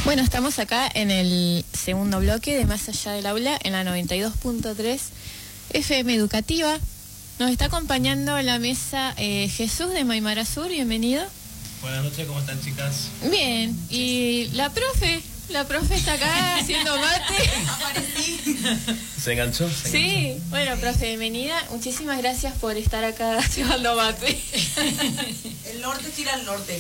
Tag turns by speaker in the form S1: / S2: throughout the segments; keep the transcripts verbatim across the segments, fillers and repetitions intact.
S1: Bueno, estamos acá en el segundo bloque de Más Allá del Aula, en la noventa y dos punto tres F M Educativa. Nos está acompañando en la mesa eh, Jesús de Maimara Sur, bienvenido.
S2: Buenas noches, ¿cómo están, chicas?
S1: Bien, y la profe, la profe está acá haciendo mate.
S3: Aparecí.
S2: ¿Se enganchó? ¿Se
S1: Sí,
S2: enganchó?
S1: bueno, profe, bienvenida. Muchísimas gracias por estar acá llevando mate.
S3: El norte tira al norte.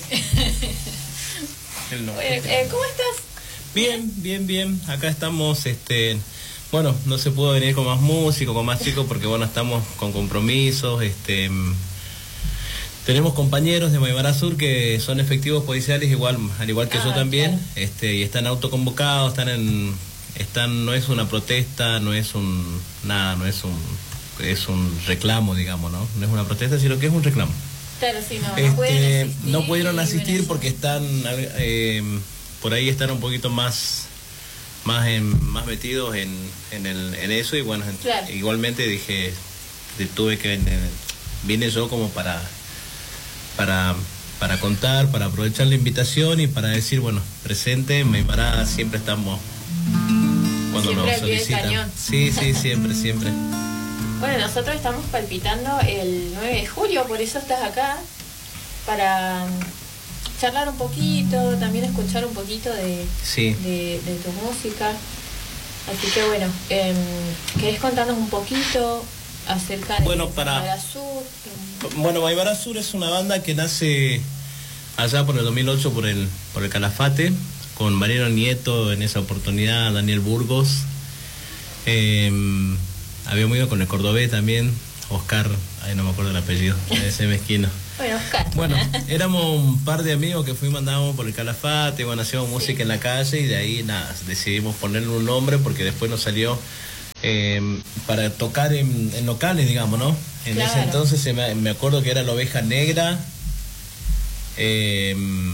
S2: El no.
S1: Bueno, eh, ¿cómo estás?
S2: Bien, bien, bien. Acá estamos, este... Bueno, no se pudo venir con más músicos, con más chicos, porque bueno, estamos con compromisos, este... Tenemos compañeros de Maimara Sur que son efectivos policiales, igual, al igual que
S1: Ah,
S2: yo también,
S1: claro.
S2: este, y están autoconvocados, están en... Están, no es una protesta, no es un... Nada, no es un... Es un reclamo, digamos, ¿no? No es una protesta, sino que es un reclamo.
S1: Claro, sí, no,
S2: Este,
S1: no pueden asistir.
S2: no pudieron asistir
S1: bueno,
S2: porque están eh, por ahí están un poquito más más en, más metidos en, en, el, en eso y bueno,
S1: Claro.
S2: igualmente dije de- tuve que venir, vine yo como para para para contar, para aprovechar la invitación y para decir, bueno, presente, en Maimara siempre estamos cuando
S1: Siempre
S2: nos
S1: al pie del
S2: solicitan.
S1: cañón.
S2: Sí, sí, siempre, siempre.
S1: Bueno, nosotros estamos palpitando el nueve de julio, por eso estás acá, para mm, charlar un poquito, también escuchar un poquito de,
S2: Sí.
S1: de, de tu música. Así que bueno, eh, ¿querés contarnos un poquito acerca de
S2: Bueno, para-
S1: Maimara Sur?
S2: Bueno, Maimara Sur es una banda que nace allá por el dos mil ocho por el por el Calafate, con Mariano Nieto en esa oportunidad, Daniel Burgos. Eh, habíamos ido con el cordobés también, Oscar, ay no me acuerdo el apellido, ese mezquino.
S1: Bueno, Oscar.
S2: Bueno, éramos un par de amigos que fuimos, andábamos por el Calafate, bueno, hacíamos música en la calle y de ahí nada, decidimos ponerle un nombre porque después nos salió eh, para tocar en, en locales, digamos, ¿no? En
S1: Claro.
S2: ese entonces se me, me acuerdo que era la Oveja Negra, eh,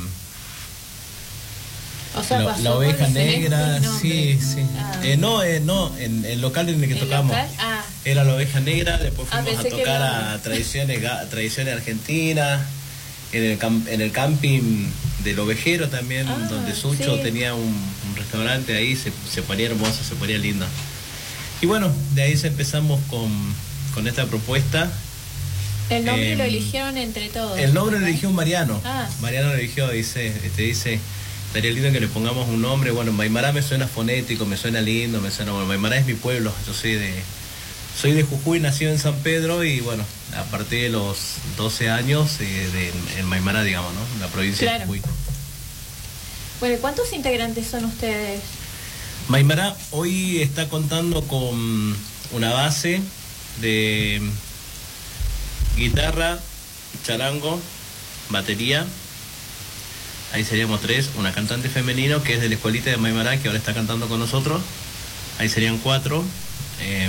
S1: O sea,
S2: la,
S1: pasó
S2: la
S1: por
S2: Oveja
S1: diferentes
S2: Negra, sí,
S1: nombres.
S2: sí.
S1: Ah.
S2: Eh, no, eh, no, en el local en el que
S1: ¿El
S2: tocamos.
S1: local? Ah.
S2: Era la Oveja Negra, después
S1: Ah,
S2: fuimos a
S1: pensé que
S2: tocar
S1: era-
S2: a tradiciones, ga- tradiciones argentinas, en el, cam- en el camping del Ovejero también,
S1: Ah,
S2: donde Sucho
S1: sí.
S2: tenía un, un restaurante ahí, se, se ponía hermoso, se ponía lindo. Y bueno, de ahí se empezamos con, con esta propuesta.
S1: El nombre
S2: Eh,
S1: lo eligieron entre todos.
S2: El nombre lo
S1: ¿verdad?
S2: eligió Mariano.
S1: Ah.
S2: Mariano lo eligió, dice, este, dice, estaría lindo que le pongamos un nombre. Bueno, Maimara me suena fonético, me suena lindo, me suena, bueno, Maimara es mi pueblo, yo soy de, soy de Jujuy, nacido en San Pedro y bueno, a partir de los doce años eh, de, en Maimara, digamos, ¿no? La provincia
S1: Claro.
S2: de Jujuy.
S1: Bueno, ¿y ¿cuántos integrantes son ustedes?
S2: Maimara hoy está contando con una base de guitarra, charango, batería. Ahí seríamos tres, una cantante femenino que es de la escuelita de Maimara, que ahora está cantando con nosotros. Ahí serían cuatro. Eh,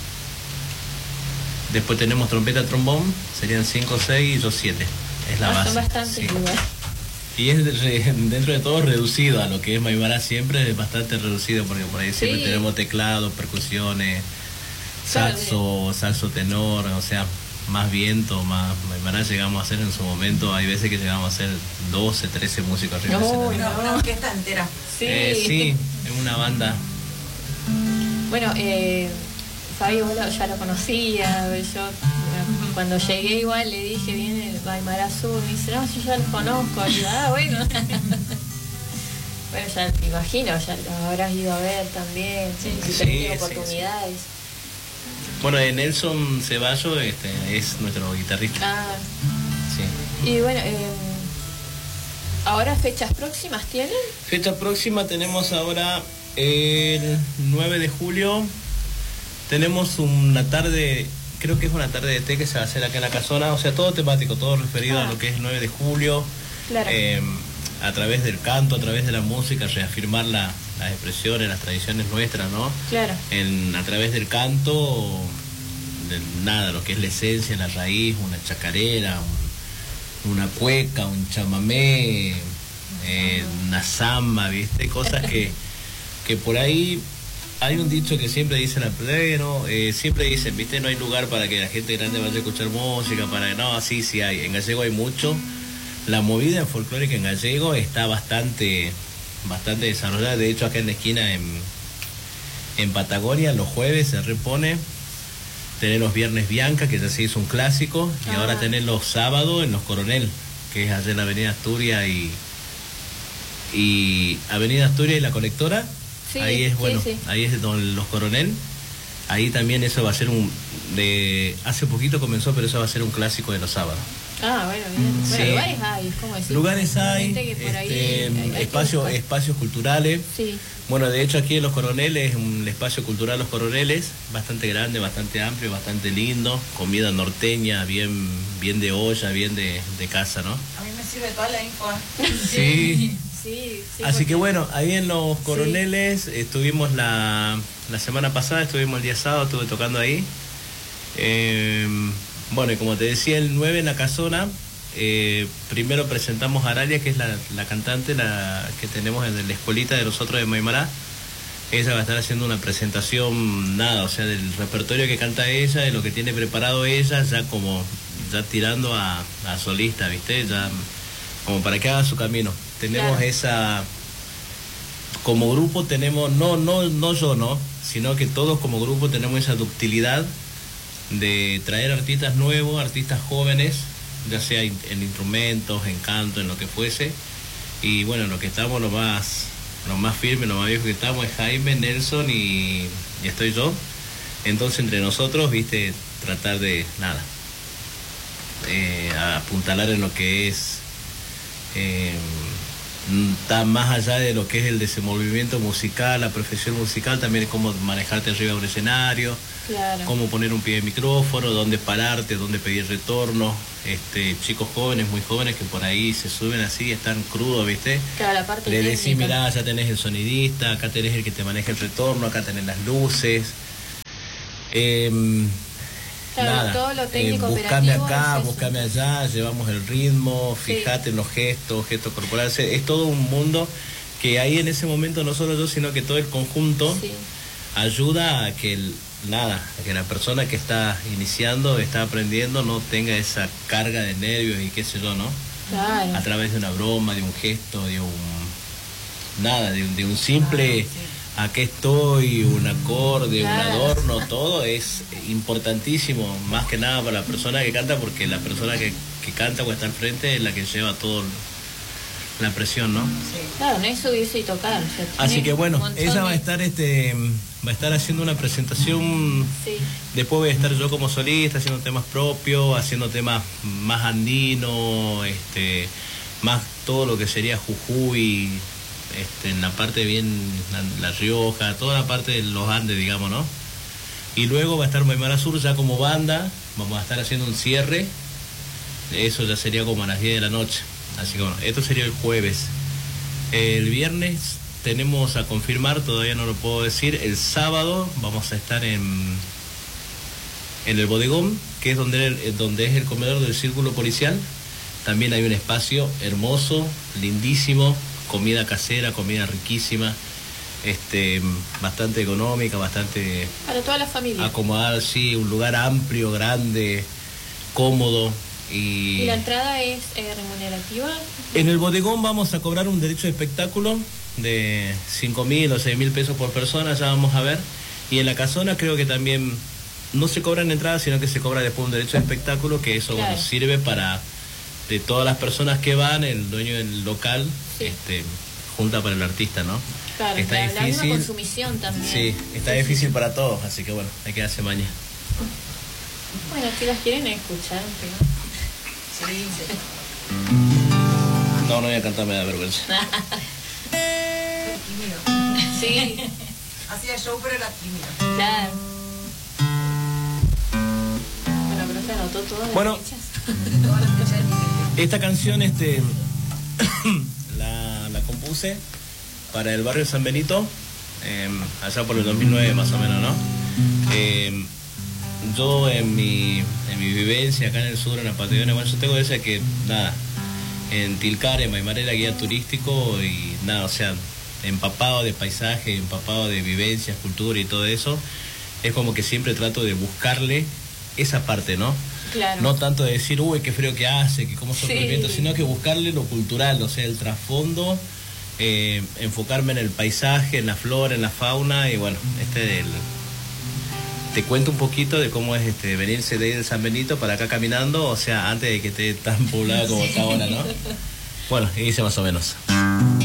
S2: después tenemos trompeta, trombón, serían cinco, seis y yo siete. Es la
S1: Ah,
S2: base.
S1: son bastantes
S2: sí.
S1: igual.
S2: Y es re- dentro de todo reducido a lo que es Maimara, siempre es bastante reducido porque por ahí siempre
S1: Sí.
S2: tenemos teclados, percusiones,
S1: Claro,
S2: saxo, saxo tenor, o sea, más viento, más Maimara llegamos a hacer en su momento, hay veces que llegamos a hacer doce, trece músicos arriba del
S1: No,
S2: escenario.
S3: Una, una orquesta entera.
S1: Sí.
S2: Eh, sí, es una banda.
S1: Bueno, eh, Fabio vos lo- ya lo conocía, yo bueno, cuando llegué igual le dije, viene Maimara Sur, me dice, no, yo ya los conozco, y yo, ah, bueno. Bueno, ya me imagino, ya lo habrás ido a ver también, sí,
S2: Sí,
S1: diferentes
S2: sí,
S1: oportunidades.
S2: Bueno, eh, Nelson Ceballos este, es nuestro guitarrista.
S1: Ah,
S2: Sí.
S1: y bueno, eh, ¿ahora fechas próximas tienen?
S2: Fecha próxima tenemos ahora el nueve de julio. Tenemos una tarde, creo que es una tarde de té que se va a hacer acá en la casona, o sea, todo temático, todo referido
S1: Ah.
S2: a lo que es el nueve de julio.
S1: Claro.
S2: Eh, a través del canto, a través de la música, reafirmar la- las expresiones, las tradiciones nuestras, ¿no?
S1: Claro.
S2: En, a través del canto, de nada, lo que es la esencia, la raíz, una chacarera, un- una cueca, un chamamé, eh, una samba, ¿viste? Cosas que, que por ahí hay un dicho que siempre dicen al pleno, eh, siempre dicen, ¿viste? No hay lugar para que la gente grande vaya a escuchar música, para no, así sí hay, en gallego hay mucho. La movida folclórica en gallego está bastante bastante desarrollada. De hecho, acá en la esquina, en, en Patagonia, los jueves se repone. Tener los viernes Bianca, que ya se hizo un clásico, y ah. ahora tener los sábados en los Coronel, que es allá en la Avenida Asturias y, y Avenida Asturias y la Colectora. Sí, ahí es, bueno, sí, sí. ahí es donde los Coronel. Ahí también eso va a ser un... de hace poquito comenzó, pero eso va a ser un clásico de los sábados.
S1: Ah, bueno, bien.
S2: Sí.
S1: Bueno, lugares hay, ¿cómo decir?
S2: Lugares hay, este,
S1: hay, hay
S2: espacio, espacios culturales.
S1: Sí.
S2: Bueno, de hecho aquí en Los Coroneles, un espacio cultural Los Coroneles, bastante grande, bastante amplio, bastante lindo, comida norteña, bien bien de olla, bien de, de casa, ¿no?
S3: A mí me sirve toda la info.
S2: Sí.
S1: Sí, sí,
S2: así que bueno, ahí en Los Coroneles sí. estuvimos la, la semana pasada, estuvimos el día sábado, estuve tocando ahí. Eh, bueno, y como te decía, el nueve en la casona, eh, primero presentamos a Aralia, que es la, la cantante la que tenemos en la escuelita de nosotros de Maimará. Ella va a estar haciendo una presentación, nada, o sea, del repertorio que canta ella, de lo que tiene preparado ella, ya como, ya tirando a, a solista, ¿viste? Ya como para que haga su camino. Tenemos claro. esa, como grupo tenemos, no, no, no yo no, sino que todos como grupo tenemos esa ductilidad de traer artistas nuevos, artistas jóvenes, ya sea en instrumentos, en canto, en lo que fuese. Y bueno, lo que estamos lo más, lo más firme, lo más viejo que estamos es Jaime, Nelson y, y estoy yo. Entonces entre nosotros, viste, tratar de, nada, eh, apuntalar en lo que es... Eh, está más allá de lo que es el desenvolvimiento musical, la profesión musical, también es cómo manejarte arriba de un escenario, claro. cómo poner un pie de micrófono, dónde pararte, dónde pedir retorno. Este, chicos jóvenes, muy jóvenes, que por ahí se suben así, están crudos, ¿viste?
S1: Claro, la parte
S2: Le decís, mirá, ya tenés el sonidista, acá tenés el que te maneja el retorno, acá tenés las luces. Eh,
S1: Claro,
S2: nada,
S1: todo lo técnico,
S2: eh, buscame acá,
S1: es
S2: buscame allá, llevamos el ritmo, fíjate sí. en los gestos, gestos corporales, es todo un mundo que ahí en ese momento no solo yo, sino que todo el conjunto sí. ayuda a que el, nada, a que la persona que está iniciando, está aprendiendo, no tenga esa carga de nervios y qué sé yo, ¿no?
S1: Claro.
S2: A través de una broma, de un gesto, de un nada, de, de un simple claro, sí. aquí estoy, un acorde, claro. un adorno, todo es importantísimo, más que nada para la persona que canta, porque la persona que, que canta o está al frente es la que lleva todo la presión, ¿no?
S1: Sí. Claro, no es subirse y tocar. O sea,
S2: así que bueno, ella va a estar este va a estar haciendo una presentación, sí. después voy a estar yo como solista, haciendo temas propios, haciendo temas más andinos, este, más todo lo que sería Jujuy, Este, en la parte bien, la, la Rioja, toda la parte de los Andes, digamos, ¿no? Y luego va a estar Maimará Sur ya como banda, vamos a estar haciendo un cierre, eso ya sería como a las diez de la noche. Así que bueno, esto sería el jueves. El viernes tenemos a confirmar, todavía no lo puedo decir, el sábado vamos a estar en, en el bodegón, que es donde, donde es el comedor del Círculo Policial. También hay un espacio hermoso, lindísimo, comida casera, comida riquísima, este, bastante económica, bastante...
S1: Para toda la familia.
S2: Acomodada, sí, un lugar amplio, grande, cómodo. Y,
S1: ¿Y la entrada es eh, remunerativa?
S2: En el bodegón vamos a cobrar un derecho de espectáculo de cinco mil o seis mil pesos por persona, ya vamos a ver. Y en la casona creo que también no se cobra en entrada, sino que se cobra después un derecho de espectáculo, que eso claro. bueno, sirve para... de todas las personas que van, el dueño del local sí. este, junta para el artista, ¿no?
S1: Claro,
S2: está
S1: la,
S2: difícil,
S1: la misma consumición también.
S2: Sí, está sí, difícil sí. para todos, así que bueno, hay que darse maña.
S1: Bueno, si las quieren escuchar, pero...
S3: sí, sí.
S2: No, no voy a cantar, me da vergüenza.
S1: Sí.
S3: Hacía show, pero era tímido.
S1: Claro. Bueno, pero se anotó todas las
S2: bueno,
S1: fechas.
S3: Todas las fechas.
S2: Esta canción este la, la compuse para el barrio San Benito, eh, allá por el dos mil nueve más o menos, ¿no? Eh, yo en mi, en mi vivencia acá en el sur, en la Patagonia, bueno, yo tengo esa que, nada, en Tilcara, en Maimará era guía turístico y nada, o sea, empapado de paisaje, empapado de vivencias, cultura y todo eso, es como que siempre trato de buscarle esa parte, ¿no?
S1: Claro.
S2: No tanto de decir, uy, qué frío que hace, que cómo son los vientos, sino que buscarle lo cultural, o sea, el trasfondo eh, enfocarme en el paisaje, en la flora, en la fauna, y bueno, este del... Te cuento un poquito de cómo es este venirse de San Benito para acá caminando, o sea, antes de que esté tan poblado como está ahora, ¿no? Bueno, y dice más o menos.